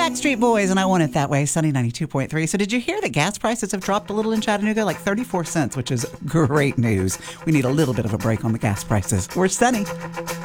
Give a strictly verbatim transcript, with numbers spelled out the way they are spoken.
Backstreet Boys, and I Want It That Way, Sunny ninety-two point three. So did you hear that gas prices have dropped a little in Chattanooga? Like thirty-four cents, which is great news. We need a little bit of a break on the gas prices. We're Sunny.